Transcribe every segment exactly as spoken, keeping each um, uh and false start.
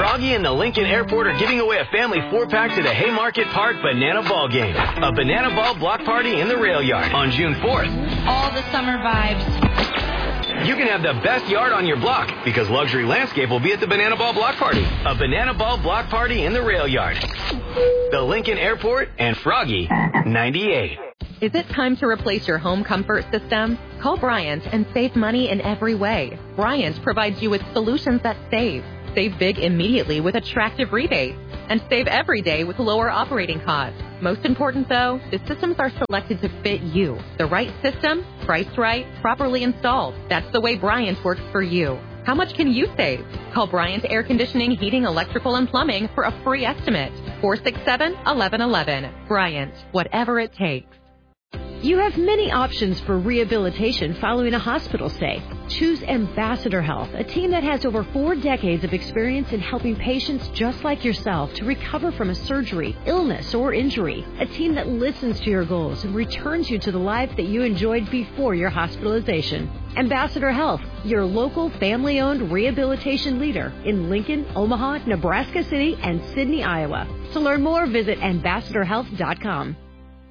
Froggy and the Lincoln Airport are giving away a family four-pack to the Haymarket Park Banana Ball Game. A Banana Ball block party in the rail yard on June fourth. All the summer vibes. You can have the best yard on your block because Luxury Landscape will be at the Banana Ball Block Party. A Banana Ball Block Party in the rail yard. The Lincoln Airport and Froggy ninety-eight. Is it time to replace your home comfort system? Call Bryant and save money in every way. Bryant provides you with solutions that save. Save big immediately with attractive rebates. And save every day with lower operating costs. Most important, though, the systems are selected to fit you. The right system, priced right, properly installed. That's the way Bryant works for you. How much can you save? Call Bryant Air Conditioning, Heating, Electrical, and Plumbing for a free estimate. four six seven, one one one one. Bryant, whatever it takes. You have many options for rehabilitation following a hospital stay. Choose Ambassador Health, a team that has over four decades of experience in helping patients just like yourself to recover from a surgery, illness, or injury. A team that listens to your goals and returns you to the life that you enjoyed before your hospitalization. Ambassador Health, your local family-owned rehabilitation leader in Lincoln, Omaha, Nebraska City, and Sydney, Iowa. To learn more, visit ambassador health dot com.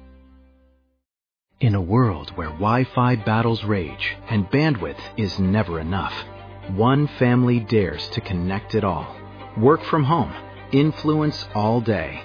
In a world where Wi-Fi battles rage and bandwidth is never enough, one family dares to connect it all. Work from home, influence all day,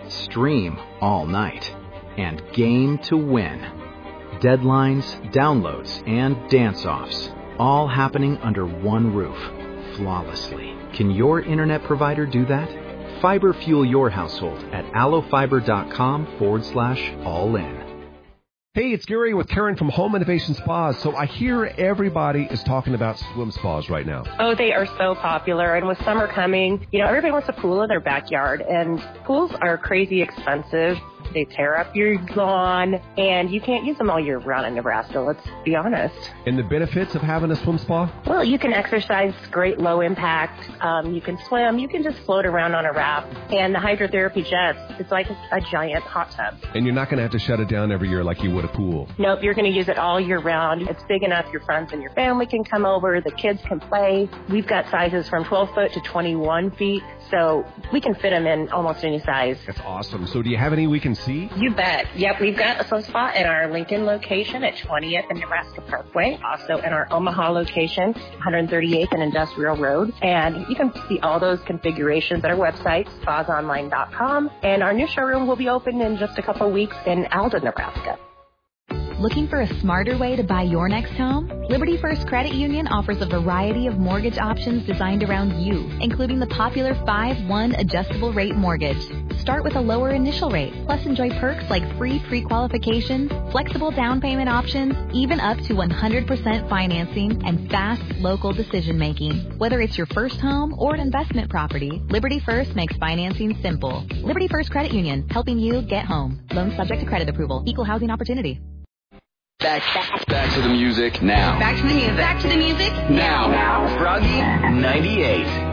stream all night, and game to win. Deadlines, downloads, and dance-offs, all happening under one roof, flawlessly. Can your internet provider do that? Fiber fuel your household at allofiber.com forward slash all in. Hey, it's Gary with Karen from Home Innovation Spas. So I hear everybody is talking about swim spas right now. Oh, they are so popular. And with summer coming, you know, everybody wants a pool in their backyard. And pools are crazy expensive. They tear up your lawn, and you can't use them all year round in Nebraska, let's be honest. And the benefits of having a swim spa? Well, you can exercise, great low impact. Um, you can swim. You can just float around on a raft. And the hydrotherapy jets, it's like a, a giant hot tub. And you're not going to have to shut it down every year like you would a pool. Nope, you're going to use it all year round. It's big enough your friends and your family can come over. The kids can play. We've got sizes from twelve foot to twenty-one feet. So we can fit them in almost any size. That's awesome. So do you have any we can see? You bet. Yep, we've got a swim spa in our Lincoln location at twentieth and Nebraska Parkway. Also in our Omaha location, one thirty-eighth and Industrial Road. And you can see all those configurations at our website, spas online dot com. And our new showroom will be open in just a couple of weeks in Alden, Nebraska. Looking for a smarter way to buy your next home? Liberty First Credit Union offers a variety of mortgage options designed around you, including the popular five one adjustable rate mortgage. Start with a lower initial rate, plus enjoy perks like free pre-qualification, flexible down payment options, even up to one hundred percent financing, and fast local decision-making. Whether it's your first home or an investment property, Liberty First makes financing simple. Liberty First Credit Union, helping you get home. Loan subject to credit approval. Equal housing opportunity. Back, back, back to the music now. Back to the music. Back to the music now. Froggy ninety-eight.